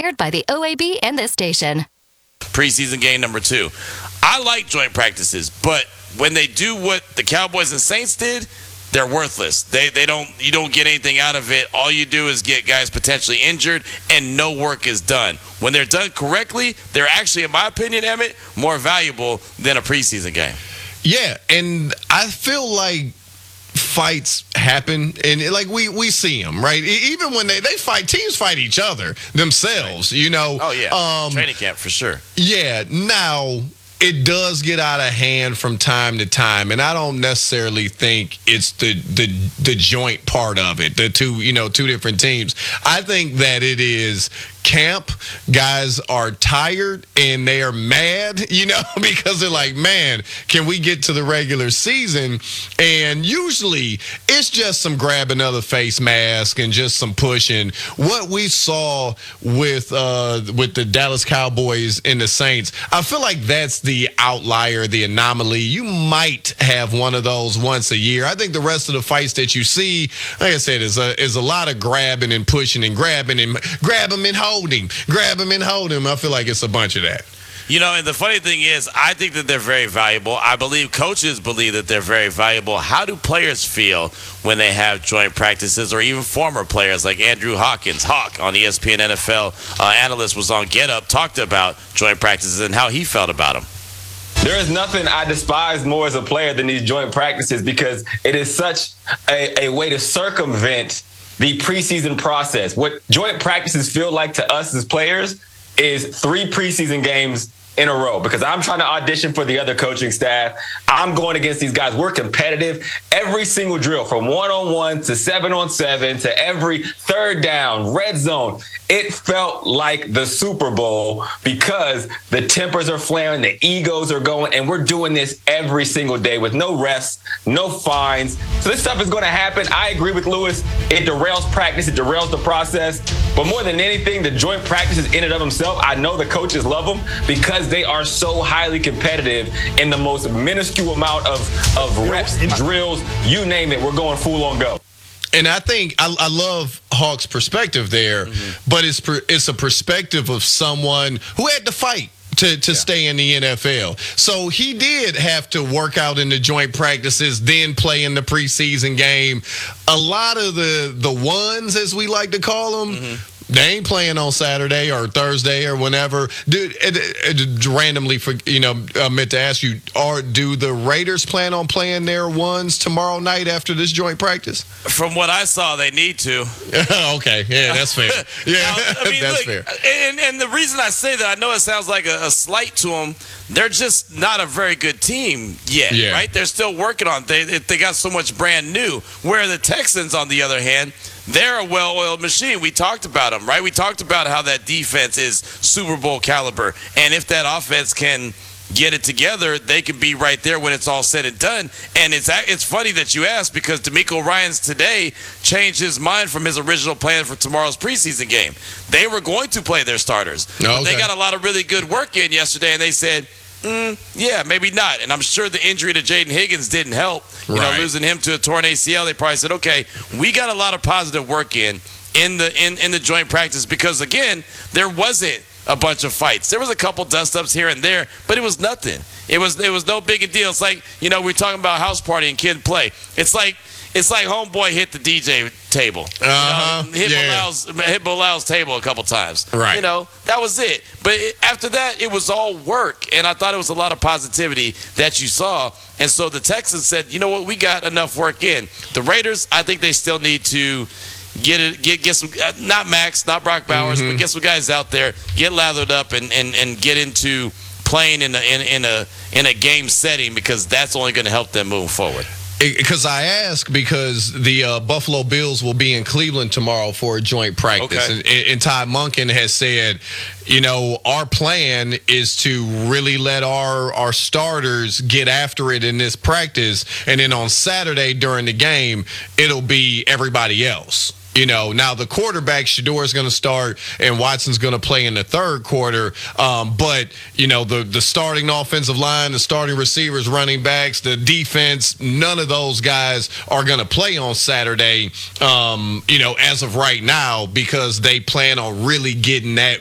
aired by the OAB and this station. Preseason game number 2. I like joint practices, but when they do what the Cowboys and Saints did, they're worthless. You don't get anything out of it. All you do is get guys potentially injured, and no work is done. When they're done correctly, they're actually, in my opinion, Emmett, more valuable than a preseason game. Yeah, and I feel like fights happen, and like we see them, right? Even when they fight, teams fight each other themselves, you know. Oh, yeah. Training camp, for sure. Yeah, now it does get out of hand from time to time, and I don't necessarily think it's the joint part of it, the two different teams. I think that it is camp. Guys are tired and they are mad, because they're like, man, can we get to the regular season? And usually it's just some grab another face mask and just some pushing. What we saw with the Dallas Cowboys and the Saints, I feel like that's the outlier, the anomaly. You might have one of those once a year. I think the rest of the fights that you see, like I said, is a lot of grabbing and pushing and grabbing and grab them and hold him, grab him and hold him. I feel like it's a bunch of that. And the funny thing is, I think that they're very valuable. I believe coaches believe that they're very valuable. How do players feel when they have joint practices, or even former players like Andrew Hawkins, Hawk on ESPN NFL analyst, was on Get Up, talked about joint practices and how he felt about them. There is nothing I despise more as a player than these joint practices, because it is such a way to circumvent the preseason process. What joint practices feel like to us as players is 3 preseason games in a row, because I'm trying to audition for the other coaching staff. I'm going against these guys. We're competitive. Every single drill, from 1-on-1 to 7-on-7 to every third down, red zone, it felt like the Super Bowl, because the tempers are flaring, the egos are going, and we're doing this every single day with no rest, no fines. So this stuff is going to happen. I agree with Lewis. It derails practice. It derails the process. But more than anything, the joint practices in and of themselves, I know the coaches love them because they are so highly competitive in the most minuscule amount of reps and drills. You name it, we're going full on go. And I think I love Hawk's perspective there, but it's a perspective of someone who had to fight to stay in the NFL. So he did have to work out in the joint practices, then play in the preseason game. A lot of the ones, as we like to call them, they ain't playing on Saturday or Thursday or whenever. Dude, randomly, meant to ask you, do the Raiders plan on playing their ones tomorrow night after this joint practice? From what I saw, they need to. Okay, yeah, that's fair. Yeah, that's fair. And the reason I say that, I know it sounds like a slight to them. They're just not a very good team yet, right? They're still working on it. They got so much brand new. Where the Texans, on the other hand, they're a well-oiled machine. We talked about them, right? We talked about how that defense is Super Bowl caliber. And if that offense can get it together, they can be right there when it's all said and done. And it's funny that you asked, because DeMeco Ryans today changed his mind from his original plan for tomorrow's preseason game. They were going to play their starters. But they got a lot of really good work in yesterday, and they said, yeah, maybe not. And I'm sure the injury to Jaden Higgins didn't help. Losing him to a torn ACL, they probably said, okay, we got a lot of positive work in the joint practice, because, again, there wasn't a bunch of fights. There was a couple dust-ups here and there, but it was nothing. It was no big a deal. It's like, we're talking about house party and kid play. It's like homeboy hit the DJ table. Hit Bilal's table a couple times. Right. That was it. But after that, it was all work, and I thought it was a lot of positivity that you saw. And so the Texans said, you know what, we got enough work in. The Raiders, I think they still need to get some, not Max, not Brock Bowers, but get some guys out there, get lathered up, and get into playing in a game setting, because that's only going to help them move forward. Because I ask, because the Buffalo Bills will be in Cleveland tomorrow for a joint practice. Okay. And Todd Monken has said, our plan is to really let our starters get after it in this practice. And then on Saturday during the game, it'll be everybody else. Now the quarterback, Shador, is going to start, and Watson's going to play in the third quarter. But the starting offensive line, the starting receivers, running backs, the defense, none of those guys are going to play on Saturday, as of right now, because they plan on really getting that